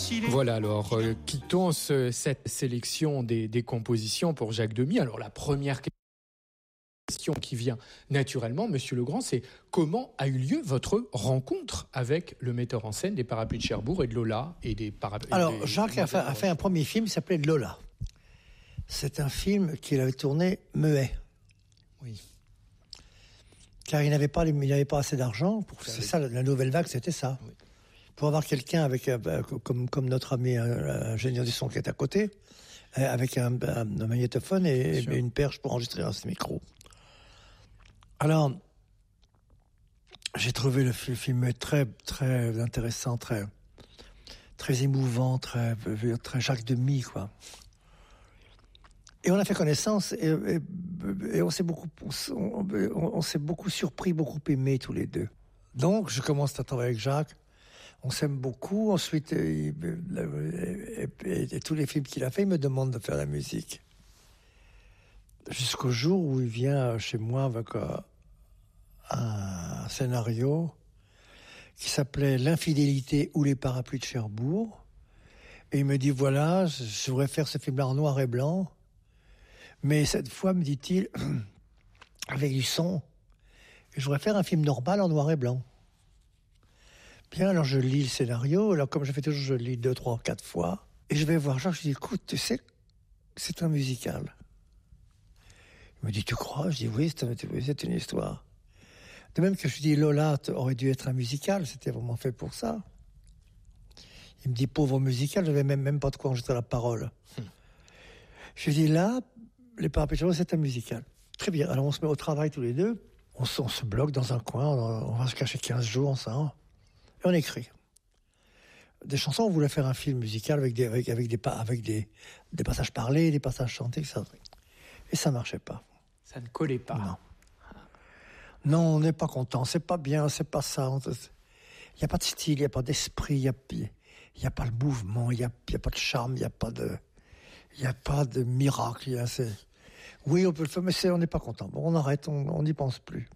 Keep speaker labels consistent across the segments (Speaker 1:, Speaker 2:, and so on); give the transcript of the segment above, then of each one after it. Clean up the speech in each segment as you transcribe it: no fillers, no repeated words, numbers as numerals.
Speaker 1: Voilà, alors quittons cette sélection des compositions pour Jacques Demy. Alors la première question qui vient naturellement, Monsieur Legrand, c'est comment a eu lieu votre rencontre avec le metteur en scène des Parapluies de Cherbourg et de Lola et des Parapluies.
Speaker 2: Alors Jacques a fait un premier film qui s'appelait Lola. C'est un film qu'il avait tourné muet.
Speaker 1: Oui.
Speaker 2: Car il n'avait pas assez d'argent. C'est ça, la nouvelle vague, c'était ça. Oui. Pour avoir quelqu'un avec, comme notre ami ingénieur du son qui est à côté, avec un magnétophone et une perche pour enregistrer un micro. Alors, j'ai trouvé le film très, très intéressant, très, très émouvant, très Jacques Demy, quoi. Et on a fait connaissance et on s'est beaucoup surpris, beaucoup aimé tous les deux. Donc, je commence à travailler avec Jacques. On s'aime beaucoup. Ensuite, et tous les films qu'il a fait, il me demande de faire la musique. Jusqu'au jour où il vient chez moi avec un scénario qui s'appelait L'infidélité ou les Parapluies de Cherbourg. Et il me dit, voilà, je voudrais faire ce film-là en noir et blanc. Mais cette fois, me dit-il, avec du son, je voudrais faire un film normal en noir et blanc. Bien, alors je lis le scénario. Alors comme je fais toujours, je lis 2, 3, 4 fois. Et je vais voir Jacques, je dis, écoute, tu sais, c'est un musical. Il me dit, tu crois? Je dis, oui, c'est une histoire. De même que je dis, Lola aurait dû être un musical, c'était vraiment fait pour ça. Il me dit, pauvre musical, je n'avais même pas de quoi enregistrer la parole. Je dis, là, les Parapluies de Cherbourg, c'est un musical. Très bien, alors on se met au travail tous les deux. On se bloque dans un coin, on va se cacher 15 jours ensemble. Et on écrit. Des chansons, on voulait faire un film musical avec des passages parlés, des passages chantés, etc. Et ça marchait pas.
Speaker 1: Ça ne collait pas.
Speaker 2: Non, on n'est pas content, c'est pas bien, c'est pas ça. Il n'y a pas de style, il n'y a pas d'esprit, il n'y a pas le mouvement, il n'y a pas de charme, il n'y a pas de miracle. Oui, on peut le faire, mais on n'est pas content. Bon, on arrête, on n'y pense plus.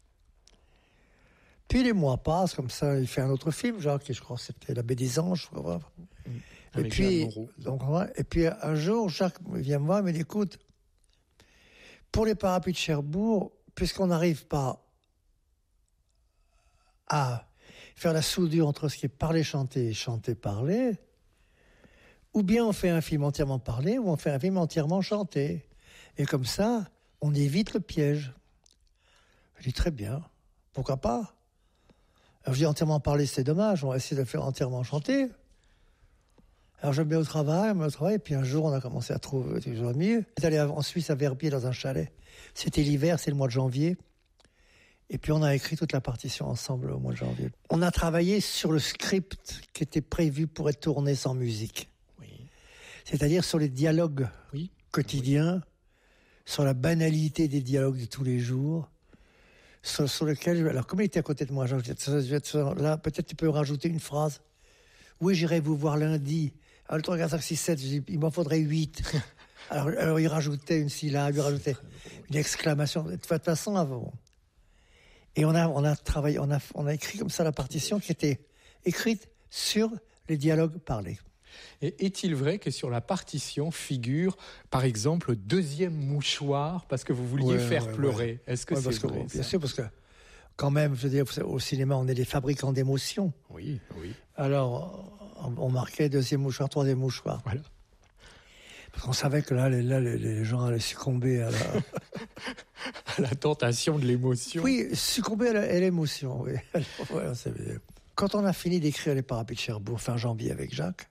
Speaker 2: Puis les mois passent, comme ça, il fait un autre film, Jacques, je crois que c'était La Baie des Anges. Et puis un jour, Jacques vient me voir et me dit, écoute, pour les Parapluies de Cherbourg, puisqu'on n'arrive pas à faire la soudure entre ce qui est parlé-chanté et chanté-parlé, ou bien on fait un film entièrement parlé, ou on fait un film entièrement chanté. Et comme ça, on évite le piège. Je dis, très bien, pourquoi pas? Alors je dis, entièrement parlé, c'est dommage, on va essayer de le faire entièrement chanté. Alors je me mets au travail, et puis un jour, on a commencé à trouver toujours mieux. On est allé en Suisse, à Verbier, dans un chalet. C'était l'hiver, c'est le mois de janvier. Et puis on a écrit toute la partition ensemble au mois de janvier. On a travaillé sur le script qui était prévu pour être tourné sans musique.
Speaker 1: Oui.
Speaker 2: C'est-à-dire sur les dialogues quotidiens, sur la banalité des dialogues de tous les jours, sur lequel... Alors, comme il était à côté de moi, là, peut-être tu peux rajouter une phrase. Oui, j'irai vous voir lundi. Alors, le 3, 4, 5, 6, 7, je dis, il m'en faudrait 8. alors, il rajoutait une syllabe, il rajoutait une exclamation. De toute façon, avant. Et on a travaillé, on a écrit comme ça la partition qui était écrite sur les dialogues parlés.
Speaker 1: Et est-il vrai que sur la partition figure, par exemple, le deuxième mouchoir parce que vous vouliez faire pleurer? Est-ce que c'est vrai?
Speaker 2: Bien sûr, parce que quand même, je veux dire, au cinéma, on est des fabricants d'émotions.
Speaker 1: Oui.
Speaker 2: Alors, on marquait deuxième mouchoir, troisième mouchoir.
Speaker 1: Voilà.
Speaker 2: Parce qu'on savait que là, les gens allaient succomber à
Speaker 1: la tentation de l'émotion.
Speaker 2: Oui, succomber à l'émotion, oui. Voilà, quand on a fini d'écrire Les Parapluies de Cherbourg, fin janvier avec Jacques,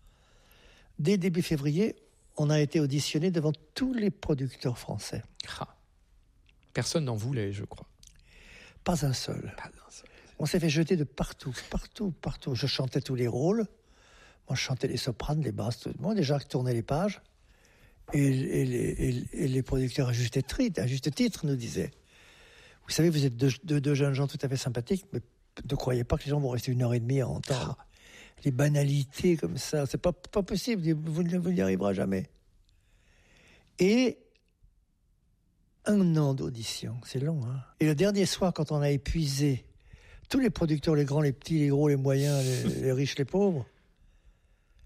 Speaker 2: dès début février, on a été auditionné devant tous les producteurs français.
Speaker 1: Personne n'en voulait, je crois.
Speaker 2: Pas un seul. On s'est fait jeter de partout. Je chantais tous les rôles. Moi, je chantais les sopranes, les basses, tout le monde. Déjà tournait les pages. Et les producteurs, à juste titre, nous disaient, vous savez, vous êtes deux jeunes gens tout à fait sympathiques, mais ne croyez pas que les gens vont rester 1h30 à entendre. Les banalités comme ça, c'est pas possible, vous n'y arriverez jamais. Et 1 an d'audition, c'est long, hein. Et le dernier soir, quand on a épuisé tous les producteurs, les grands, les petits, les gros, les moyens, les riches, les pauvres,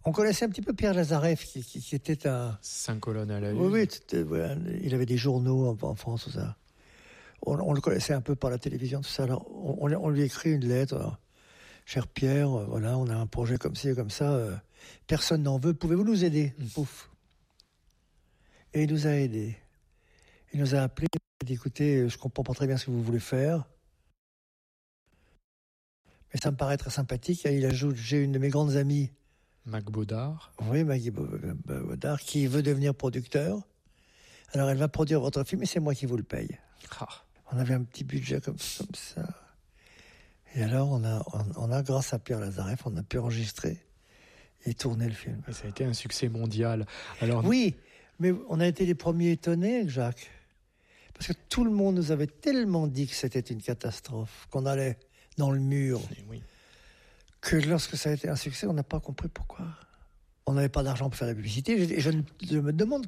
Speaker 2: On connaissait un petit peu Pierre Lazareff, qui était un...
Speaker 1: 5 colonnes à la une.
Speaker 2: Oui, voilà, il avait des journaux en France, tout ça. On le connaissait un peu par la télévision, tout ça. Alors, on lui écrit une lettre. Alors, cher Pierre, voilà, on a un projet comme ci et comme ça. Personne n'en veut. Pouvez-vous nous aider? Pouf. Et il nous a aidés. Il nous a appelés. Il a dit, écoutez, je comprends pas très bien ce que vous voulez faire. Mais ça me paraît très sympathique. Et il ajoute, j'ai une de mes grandes amies.
Speaker 1: Mac Baudard.
Speaker 2: Oui, Maggie Baudard, qui veut devenir producteur. Alors, elle va produire votre film et c'est moi qui vous le paye.
Speaker 1: Ah.
Speaker 2: On avait un petit budget comme ça. Et alors, on a, grâce à Pierre Lazareff, on a pu enregistrer et tourner le film.
Speaker 1: Et ça a été un succès mondial. Alors,
Speaker 2: oui, mais on a été les premiers étonnés avec Jacques. Parce que tout le monde nous avait tellement dit que c'était une catastrophe, qu'on allait dans le mur,
Speaker 1: oui.
Speaker 2: que lorsque ça a été un succès, on n'a pas compris pourquoi. On n'avait pas d'argent pour faire la publicité. Et je me demande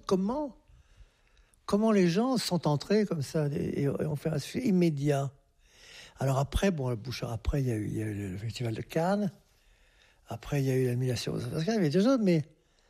Speaker 2: comment les gens sont entrés comme ça et ont fait un succès immédiat. Alors après, après, il y a eu le Festival de Cannes. Après, il y a eu l'admiration aux Oscars. Il y avait des autres, mais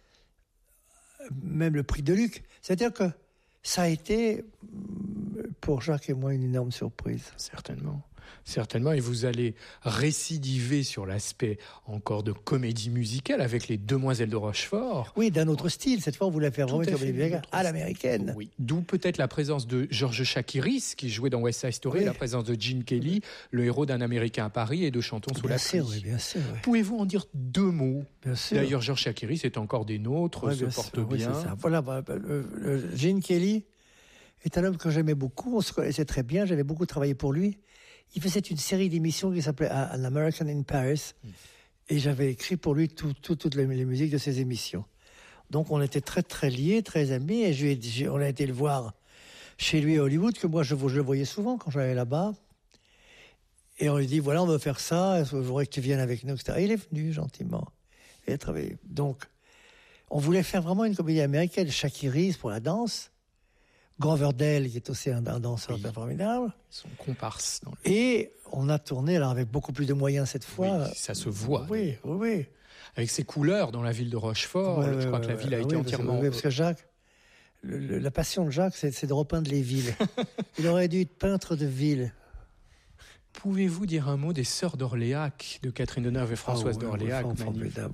Speaker 2: même le prix de Luc. C'est-à-dire que ça a été, pour Jacques et moi, une énorme surprise.
Speaker 1: Certainement, et vous allez récidiver sur l'aspect encore de comédie musicale avec les Demoiselles de Rochefort.
Speaker 2: Oui, d'un autre style. Cette fois, on voulait faire vraiment une comédie musicale à l'américaine.
Speaker 1: Oui. D'où peut-être la présence de George Chakiris, qui jouait dans West Side Story, oui. La présence de Gene Kelly, le héros d'Un Américain à Paris et de Chantons sous la pluie.
Speaker 2: Oui, bien sûr. Oui.
Speaker 1: Pouvez-vous en dire 2 mots?
Speaker 2: Bien sûr.
Speaker 1: D'ailleurs, George Chakiris est encore des nôtres, se porte bien.
Speaker 2: Oui, c'est ça. Voilà, Gene Kelly est un homme que j'aimais beaucoup. On se connaissait très bien. J'avais beaucoup travaillé pour lui. Il faisait une série d'émissions qui s'appelait An American in Paris. Et j'avais écrit pour lui toutes les musiques de ses émissions. Donc on était très très liés, très amis. Et on a été le voir chez lui à Hollywood, que moi je le voyais souvent quand j'allais là-bas. Et on lui dit, voilà, on veut faire ça, je voudrais que tu viennes avec nous, etc. Et il est venu gentiment. Il a travaillé. Donc on voulait faire vraiment une comédie américaine. Chakiris pour la danse. Goverdale, qui est aussi un danseur formidable.
Speaker 1: Son comparse.
Speaker 2: Et on a tourné, alors avec beaucoup plus de moyens cette fois.
Speaker 1: Oui, ça se voit.
Speaker 2: Oui.
Speaker 1: Avec ses couleurs dans la ville de Rochefort, je crois que la ville a été entièrement...
Speaker 2: Parce que Jacques, la passion de Jacques, c'est de repeindre les villes. Il aurait dû être peintre de ville.
Speaker 1: Pouvez-vous dire un mot des Sœurs d'Orléac, de Catherine Deneuve et Françoise d'Orléac?
Speaker 2: Formidable,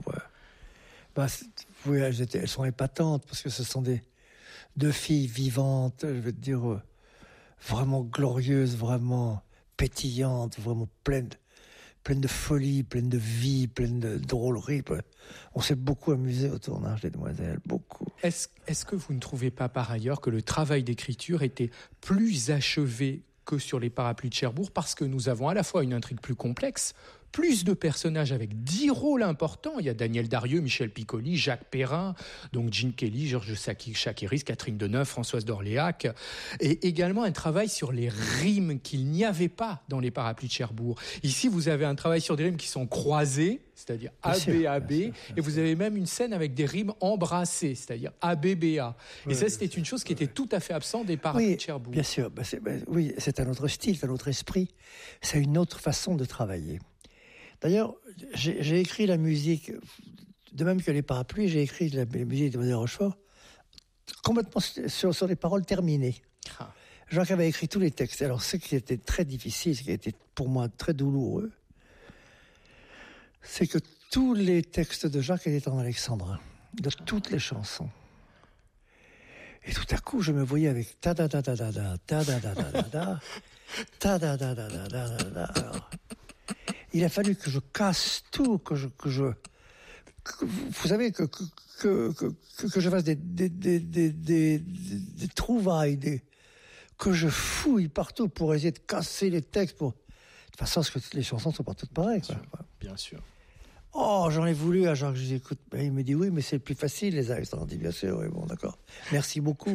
Speaker 2: elles sont épatantes, parce que ce sont deux filles vivantes, je veux dire, vraiment glorieuses, vraiment pétillantes, vraiment pleines de folie, pleines de vie, pleines de drôlerie. On s'est beaucoup amusé au tournage des Demoiselles, beaucoup.
Speaker 1: Est-ce que vous ne trouvez pas par ailleurs que le travail d'écriture était plus achevé que sur les Parapluies de Cherbourg, parce que nous avons à la fois une intrigue plus complexe, plus de personnages avec 10 rôles importants. Il y a Daniel Darieux, Michel Piccoli, Jacques Perrin, donc Gene Kelly, Georges Chakiris, Catherine Deneuve, Françoise d'Orléac, et également un travail sur les rimes qu'il n'y avait pas dans les Parapluies de Cherbourg. Ici, vous avez un travail sur des rimes qui sont croisées, c'est-à-dire AB, et vous avez même une scène avec des rimes embrassées, c'est-à-dire ABBA. Et ça, c'était une chose qui était tout à fait absente des Parapluies de Cherbourg.
Speaker 2: Bien sûr, c'est un autre style, c'est un autre esprit, c'est une autre façon de travailler. D'ailleurs, j'ai écrit la musique, de même que les Parapluies, j'ai écrit la musique de Rochefort complètement sur des paroles terminées. Jacques avait écrit tous les textes. Alors, ce qui était très difficile, ce qui était pour moi très douloureux, c'est que tous les textes de Jacques étaient en alexandrin, de toutes les chansons. Et tout à coup, je me voyais avec ta da da da da da ta da da da da da ta da da da da da da da. Il a fallu que je casse tout, que je vous savez que je fasse des trouvailles, que je fouille partout pour essayer de casser les textes de toute façon, parce que les chansons sont pas toutes pareilles.
Speaker 1: Bien sûr.
Speaker 2: Oh, j'en ai voulu à Jacques, je dis écoute, il me dit oui, mais c'est plus facile les alexandrins. Je dis bien sûr, oui, bon, d'accord. Merci beaucoup.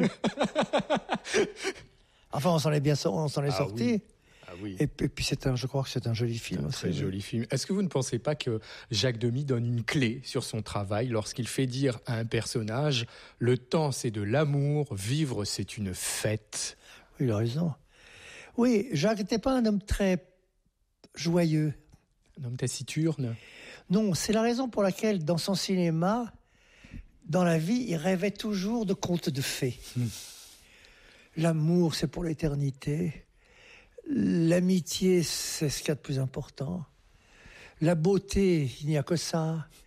Speaker 2: Enfin, on s'en est sorti.
Speaker 1: Oui. Ah oui.
Speaker 2: Et puis je crois que c'est un joli film.
Speaker 1: Un très joli film. Est-ce que vous ne pensez pas que Jacques Demy donne une clé sur son travail lorsqu'il fait dire à un personnage « Le temps, c'est de l'amour, vivre, c'est une fête ».
Speaker 2: Oui, il a raison. Oui, Jacques n'était pas un homme très joyeux.
Speaker 1: Un homme taciturne.
Speaker 2: Non, c'est la raison pour laquelle, dans son cinéma, dans la vie, il rêvait toujours de contes de fées. L'amour, c'est pour l'éternité. L'amitié, c'est ce qu'il y a de plus important. La beauté, il n'y a que ça.